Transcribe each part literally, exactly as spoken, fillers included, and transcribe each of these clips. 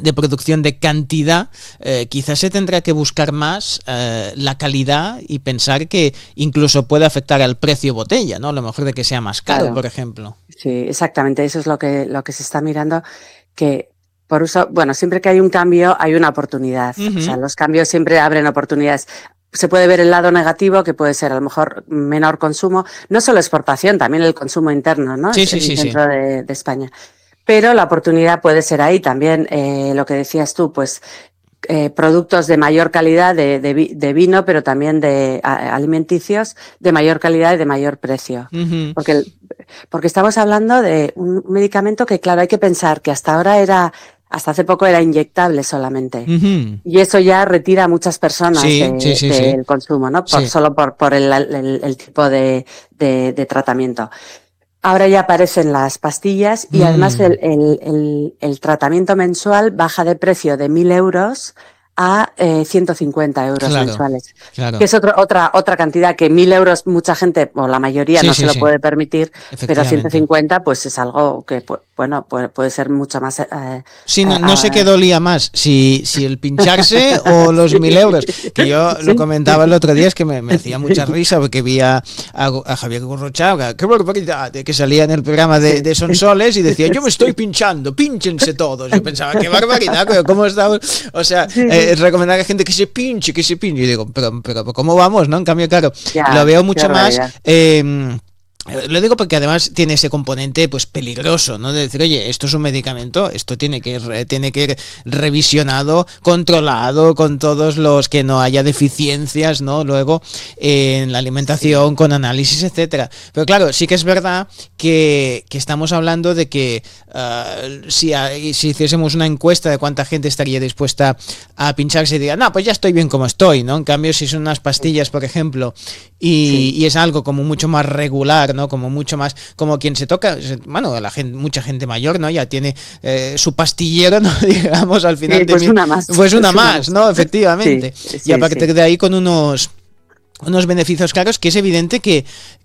de producción de cantidad, eh, quizás se tendrá que buscar más eh, la calidad y pensar que incluso puede afectar al precio botella, ¿no? A lo mejor de que sea más caro, Claro. por ejemplo. Sí, exactamente. Eso es lo que, lo que se está mirando, que por uso, bueno, siempre que hay un cambio hay una oportunidad. Uh-huh. O sea, los cambios siempre abren oportunidades. Se puede ver el lado negativo, que puede ser a lo mejor menor consumo, no solo exportación, también el consumo interno, ¿no? Sí, sí, sí, dentro sí. de, de España. Pero la oportunidad puede ser ahí también, eh, lo que decías tú, pues eh, productos de mayor calidad de, de, de vino, pero también de a, alimenticios de mayor calidad y de mayor precio. Uh-huh. Porque, el, porque estamos hablando de un medicamento que, claro, hay que pensar que hasta ahora era, hasta hace poco era inyectable solamente. Uh-huh. Y eso ya retira a muchas personas sí, de, sí, sí, del sí. consumo, ¿no? Por, sí. Solo por, por el, el, el tipo de, de, de tratamiento. Ahora ya aparecen las pastillas y mm. además el, el, el, el tratamiento mensual baja de precio de mil euros a eh, ciento cincuenta euros claro, mensuales. Claro. Que es otro, otra, otra cantidad que mil euros mucha gente, o la mayoría, sí, no sí, se lo sí. puede permitir, pero ciento cincuenta pues es algo que, bueno, puede, puede ser mucho más... Eh, sí, no, no eh, sé qué dolía más, si, si el pincharse o los mil euros. Que yo sí. lo comentaba el otro día, es que me, me hacía mucha risa porque vi a, a, a Javier Gurruchaga, qué barbaridad, que salía en el programa de, de Sonsoles y decía, yo me estoy pinchando, pínchense todos. Yo pensaba, qué barbaridad, pero ¿cómo estamos? O sea, eh, recomendar a gente que se pinche, que se pinche. Y digo, pero, pero ¿cómo vamos, no? En cambio, claro, ya, lo veo mucho más... Eh, Lo digo porque además tiene ese componente pues peligroso, ¿no? De decir, oye, esto es un medicamento, esto tiene que ir, tiene que ir revisionado, controlado, con todos los que no haya deficiencias, ¿no? Luego en la alimentación, sí. con análisis, etcétera. Pero claro, sí que es verdad que, que estamos hablando de que uh, si, si hiciésemos una encuesta de cuánta gente estaría dispuesta a pincharse y diría, no, pues ya estoy bien como estoy, ¿no? En cambio, si son unas pastillas, por ejemplo, y, sí. y es algo como mucho más regular, ¿no? Como mucho más, como quien se toca, bueno, la gente, mucha gente mayor, ¿no? Ya tiene eh, su pastillero, ¿no? Digamos, al final. Sí, pues de una más. Pues una más, ¿no? Efectivamente. Sí, sí, y a partir sí. de ahí con unos unos beneficios claros que es evidente que,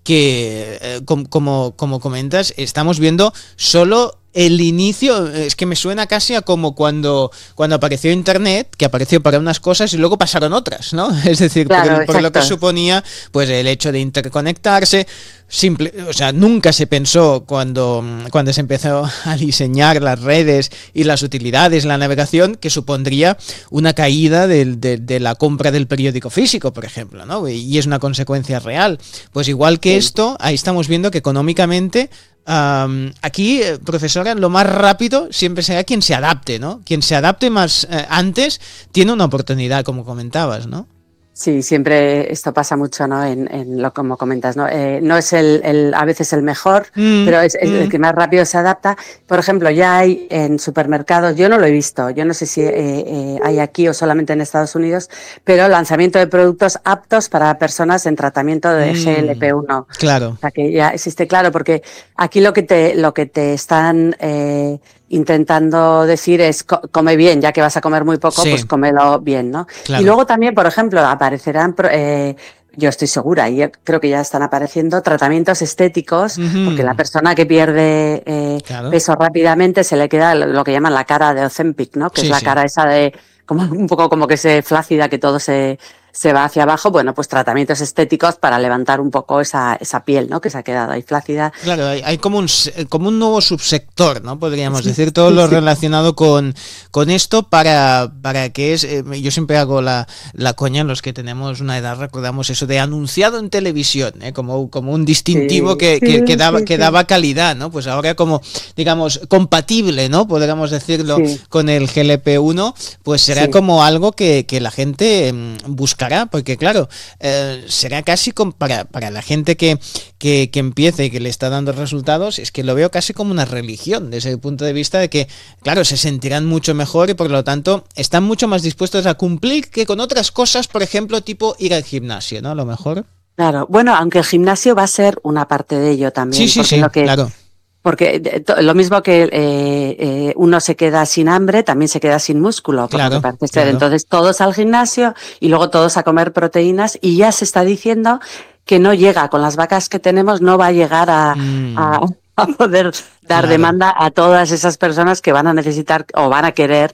que eh, com, como, como comentas, estamos viendo solo el inicio. Es que me suena casi a como cuando, cuando apareció Internet, que apareció para unas cosas y luego pasaron otras, ¿no? Es decir, claro, por, por lo que suponía pues el hecho de interconectarse, simple, o sea, nunca se pensó cuando, cuando se empezó a diseñar las redes y las utilidades, la navegación, que supondría una caída de, de, de la compra del periódico físico, por ejemplo, ¿no? Y es una consecuencia real. Pues igual que sí. esto, ahí estamos viendo que económicamente Um, aquí, profesora, lo más rápido siempre será quien se adapte, ¿no? Quien se adapte más eh, antes tiene una oportunidad, como comentabas, ¿no? Sí, siempre esto pasa mucho, ¿no? En, en lo como comentas, ¿no? Eh, no es el, el a veces el mejor, mm, pero es, es mm. el que más rápido se adapta. Por ejemplo, ya hay en supermercados, yo no lo he visto, yo no sé si eh, eh, hay aquí o solamente en Estados Unidos, pero lanzamiento de productos aptos para personas en tratamiento de mm, G L P uno. Claro. O sea que ya existe, claro, porque aquí lo que te, lo que te están eh, intentando decir es co come bien, ya que vas a comer muy poco, sí. pues cómelo bien, ¿no? Claro. Y luego también, por ejemplo, aparecerán, eh, yo estoy segura, y creo que ya están apareciendo tratamientos estéticos, uh-huh. porque la persona que pierde eh, claro. peso rápidamente se le queda lo que llaman la cara de Ozempic, ¿no? Que sí, es la sí. cara esa de, como un poco como que se flácida, que todo se... se va hacia abajo, bueno, pues tratamientos estéticos para levantar un poco esa, esa piel, ¿no? Que se ha quedado ahí flácida. Claro, hay, hay como un como un nuevo subsector, ¿no? Podríamos sí, decir, todo sí, lo sí. relacionado con, con esto para, para que es, eh, yo siempre hago la, la coña, los que tenemos una edad recordamos eso de anunciado en televisión, ¿eh? Como, como un distintivo sí, que, que, que, daba, sí, que daba calidad, ¿no? Pues ahora como, digamos, compatible, ¿no? Podríamos decirlo sí. con el G L P uno, pues será sí. como algo que, que la gente eh, busca. Porque claro, eh, será casi como para, para la gente que, que, que empiece y que le está dando resultados, es que lo veo casi como una religión desde el punto de vista de que, claro, se sentirán mucho mejor y por lo tanto están mucho más dispuestos a cumplir que con otras cosas, por ejemplo, tipo ir al gimnasio, ¿no? A lo mejor. Claro, bueno, aunque el gimnasio va a ser una parte de ello también. Sí, sí, porque sí, lo que... claro. Porque lo mismo que eh, eh, uno se queda sin hambre, también se queda sin músculo, por claro, lo que parece claro. ser. Entonces todos al gimnasio y luego todos a comer proteínas y ya se está diciendo que no llega, con las vacas que tenemos no va a llegar a, mm. a, a poder dar claro. demanda a todas esas personas que van a necesitar o van a querer